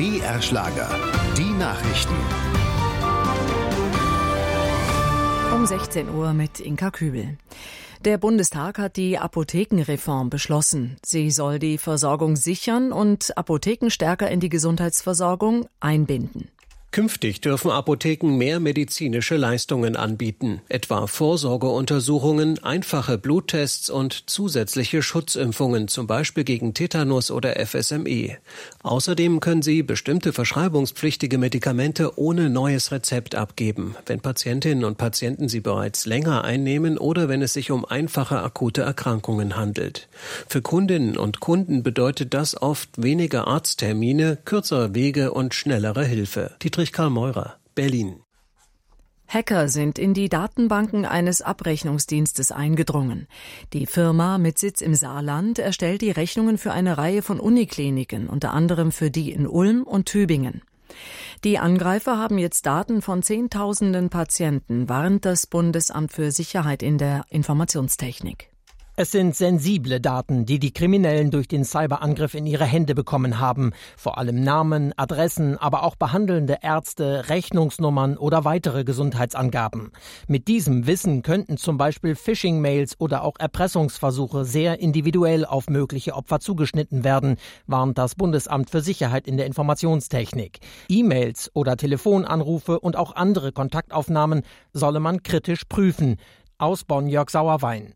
BR Schlager. Die Nachrichten. Um 16 Uhr mit Inka Kübel. Der Bundestag hat die Apothekenreform beschlossen. Sie soll die Versorgung sichern und Apotheken stärker in die Gesundheitsversorgung einbinden. Künftig dürfen Apotheken mehr medizinische Leistungen anbieten, etwa Vorsorgeuntersuchungen, einfache Bluttests und zusätzliche Schutzimpfungen, zum Beispiel gegen Tetanus oder FSME. Außerdem können sie bestimmte verschreibungspflichtige Medikamente ohne neues Rezept abgeben, wenn Patientinnen und Patienten sie bereits länger einnehmen oder wenn es sich um einfache akute Erkrankungen handelt. Für Kundinnen und Kunden bedeutet das oft weniger Arzttermine, kürzere Wege und schnellere Hilfe. Karl Meurer, Berlin. Hacker sind in die Datenbanken eines Abrechnungsdienstes eingedrungen. Die Firma mit Sitz im Saarland erstellt die Rechnungen für eine Reihe von Unikliniken, unter anderem für die in Ulm und Tübingen. Die Angreifer haben jetzt Daten von Zehntausenden Patienten, warnt das Bundesamt für Sicherheit in der Informationstechnik. Es sind sensible Daten, die die Kriminellen durch den Cyberangriff in ihre Hände bekommen haben. Vor allem Namen, Adressen, aber auch behandelnde Ärzte, Rechnungsnummern oder weitere Gesundheitsangaben. Mit diesem Wissen könnten zum Beispiel Phishing-Mails oder auch Erpressungsversuche sehr individuell auf mögliche Opfer zugeschnitten werden, warnt das Bundesamt für Sicherheit in der Informationstechnik. E-Mails oder Telefonanrufe und auch andere Kontaktaufnahmen solle man kritisch prüfen. Aus Bonn Jörg Sauerwein.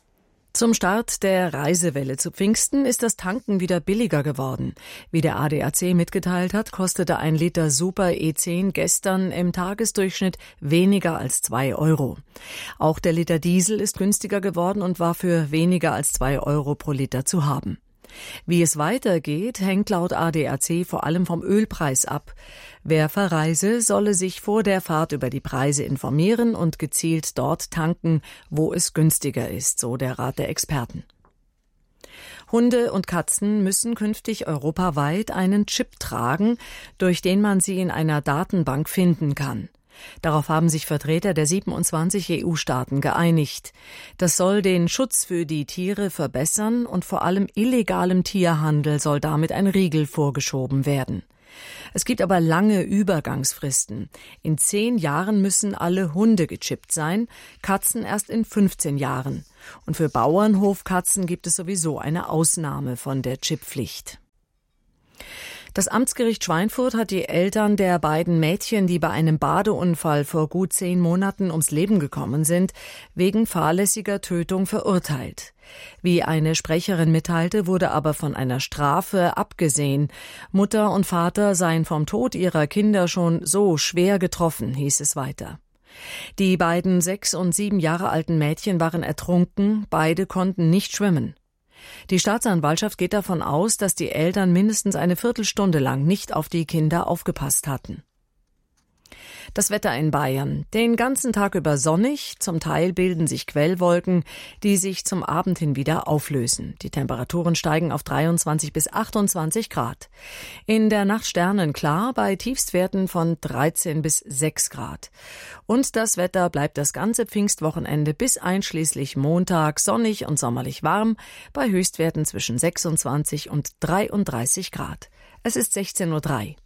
Zum Start der Reisewelle zu Pfingsten ist das Tanken wieder billiger geworden. Wie der ADAC mitgeteilt hat, kostete ein Liter Super E10 gestern im Tagesdurchschnitt weniger als 2 Euro. Auch der Liter Diesel ist günstiger geworden und war für weniger als 2 Euro pro Liter zu haben. Wie es weitergeht, hängt laut ADAC vor allem vom Ölpreis ab. Wer verreise, solle sich vor der Fahrt über die Preise informieren und gezielt dort tanken, wo es günstiger ist, so der Rat der Experten. Hunde und Katzen müssen künftig europaweit einen Chip tragen, durch den man sie in einer Datenbank finden kann. Darauf haben sich Vertreter der 27 EU-Staaten geeinigt. Das soll den Schutz für die Tiere verbessern und vor allem illegalem Tierhandel soll damit ein Riegel vorgeschoben werden. Es gibt aber lange Übergangsfristen. In 10 Jahren müssen alle Hunde gechippt sein, Katzen erst in 15 Jahren. Und für Bauernhofkatzen gibt es sowieso eine Ausnahme von der Chipppflicht. Das Amtsgericht Schweinfurt hat die Eltern der beiden Mädchen, die bei einem Badeunfall vor gut 10 Monaten ums Leben gekommen sind, wegen fahrlässiger Tötung verurteilt. Wie eine Sprecherin mitteilte, wurde aber von einer Strafe abgesehen. Mutter und Vater seien vom Tod ihrer Kinder schon so schwer getroffen, hieß es weiter. Die beiden 6 und 7 Jahre alten Mädchen waren ertrunken, beide konnten nicht schwimmen. Die Staatsanwaltschaft geht davon aus, dass die Eltern mindestens eine Viertelstunde lang nicht auf die Kinder aufgepasst hatten. Das Wetter in Bayern. Den ganzen Tag über sonnig, zum Teil bilden sich Quellwolken, die sich zum Abend hin wieder auflösen. Die Temperaturen steigen auf 23 bis 28 Grad. In der Nacht sternenklar bei Tiefstwerten von 13 bis 6 Grad. Und das Wetter bleibt das ganze Pfingstwochenende bis einschließlich Montag sonnig und sommerlich warm, bei Höchstwerten zwischen 26 und 33 Grad. Es ist 16:03 Uhr.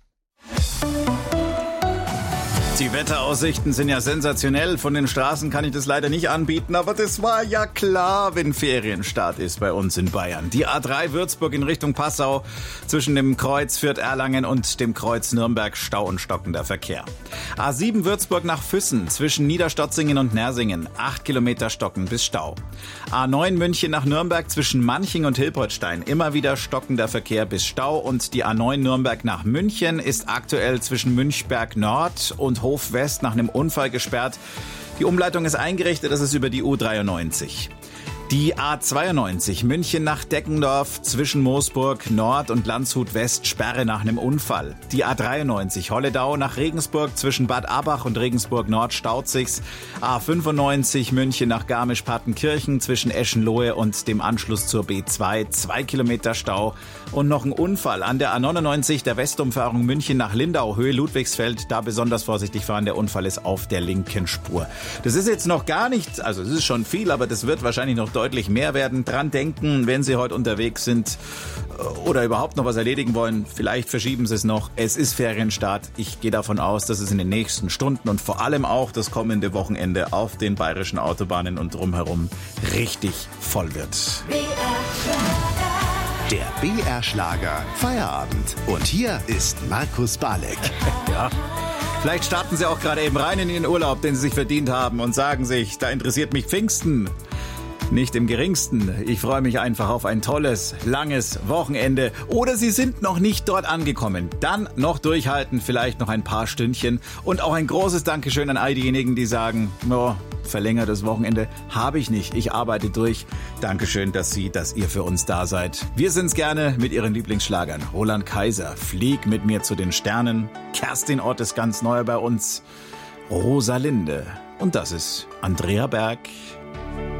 Die Wetteraussichten sind ja sensationell. Von den Straßen kann ich das leider nicht anbieten, aber das war ja klar, wenn Ferienstart ist bei uns in Bayern. Die A3 Würzburg in Richtung Passau, zwischen dem Kreuz Fürth-Erlangen und dem Kreuz Nürnberg Stau und stockender Verkehr. A7 Würzburg nach Füssen, zwischen Niederstotzingen und Nersingen, 8 Kilometer stocken bis Stau. A9 München nach Nürnberg, zwischen Manching und Hilpertstein, immer wieder stockender Verkehr bis Stau. Und die A9 Nürnberg nach München ist aktuell zwischen Münchberg Nord und Hof West nach einem Unfall gesperrt. Die Umleitung ist eingerichtet, das ist über die U93. Die A92 München nach Deckendorf zwischen Moosburg Nord und Landshut West Sperre nach einem Unfall. Die A93 Holledau nach Regensburg zwischen Bad Abach und Regensburg Nord staut sich's. A95 München nach Garmisch-Partenkirchen zwischen Eschenlohe und dem Anschluss zur B2 2 Kilometer Stau. Und noch ein Unfall an der A99 der Westumfahrung München nach Lindau Höhe Ludwigsfeld. Da besonders vorsichtig fahren, der Unfall ist auf der linken Spur. Das ist jetzt noch gar nicht, also es ist schon viel, aber das wird wahrscheinlich noch deutlich mehr werden. Dran denken, wenn Sie heute unterwegs sind oder überhaupt noch was erledigen wollen. Vielleicht verschieben Sie es noch. Es ist Ferienstart. Ich gehe davon aus, dass es in den nächsten Stunden und vor allem auch das kommende Wochenende auf den bayerischen Autobahnen und drumherum richtig voll wird. Der BR-Schlager Feierabend. Und hier ist Markus Balek. Ja. Vielleicht starten Sie auch gerade eben rein in Ihren Urlaub, den Sie sich verdient haben und sagen sich, da interessiert mich Pfingsten. Nicht im geringsten. Ich freue mich einfach auf ein tolles, langes Wochenende. Oder Sie sind noch nicht dort angekommen. Dann noch durchhalten, vielleicht noch ein paar Stündchen. Und auch ein großes Dankeschön an all diejenigen, die sagen, verlängertes Wochenende habe ich nicht. Ich arbeite durch. Dankeschön, dass ihr für uns da seid. Wir sind's gerne mit Ihren Lieblingsschlagern. Roland Kaiser, Flieg mit mir zu den Sternen. Kerstin Ott ist ganz neu bei uns. Rosalinde. Und das ist Andrea Berg.